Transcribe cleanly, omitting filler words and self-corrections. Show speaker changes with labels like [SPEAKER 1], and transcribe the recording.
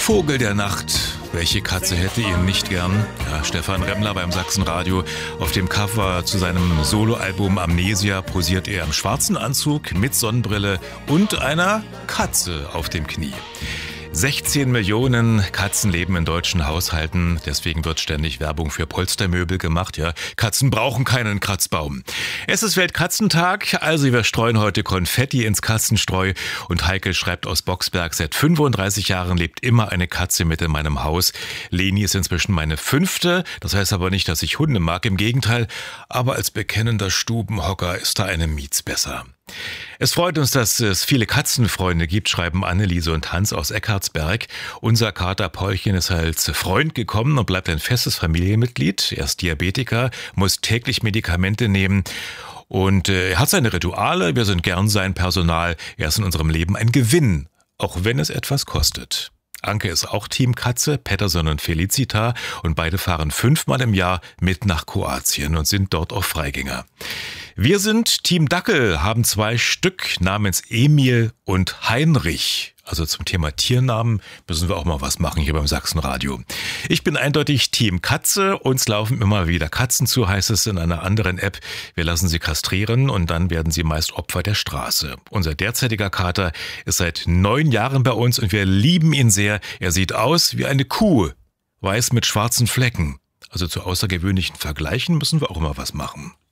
[SPEAKER 1] Vogel der Nacht. Welche Katze hätte ihn nicht gern? Ja, Stefan Remmler beim Sachsenradio. Auf dem Cover zu seinem Soloalbum Amnesia posiert er im schwarzen Anzug mit Sonnenbrille und einer Katze auf dem Knie. 16 Millionen Katzen leben in deutschen Haushalten, deswegen wird ständig Werbung für Polstermöbel gemacht. Ja, Katzen brauchen keinen Kratzbaum. Es ist Weltkatzentag, also wir streuen heute Konfetti ins Katzenstreu. Und Heike schreibt aus Boxberg, seit 35 Jahren lebt immer eine Katze mit in meinem Haus. Leni ist inzwischen meine 5. Das heißt aber nicht, dass ich Hunde mag, im Gegenteil. Aber als bekennender Stubenhocker ist da eine Mietz besser. Es freut uns, dass es viele Katzenfreunde gibt, schreiben Anneliese und Hans aus Eckartsberg. Unser Kater Paulchen ist als Freund gekommen und bleibt ein festes Familienmitglied. Er ist Diabetiker, muss täglich Medikamente nehmen und er hat seine Rituale. Wir sind gern sein Personal. Er ist in unserem Leben ein Gewinn, auch wenn es etwas kostet. Anke ist auch Team Katze, Petterson und Felicita, und beide fahren 5-mal im Jahr mit nach Kroatien und sind dort auch Freigänger. Wir sind Team Dackel, haben 2 Stück namens Emil und Heinrich. Also zum Thema Tiernamen müssen wir auch mal was machen hier beim Sachsenradio. Ich bin eindeutig Team Katze. Uns laufen immer wieder Katzen zu, heißt es in einer anderen App. Wir lassen sie kastrieren und dann werden sie meist Opfer der Straße. Unser derzeitiger Kater ist seit 9 Jahren bei uns und wir lieben ihn sehr. Er sieht aus wie eine Kuh, weiß mit schwarzen Flecken. Also zu außergewöhnlichen Vergleichen müssen wir auch immer was machen.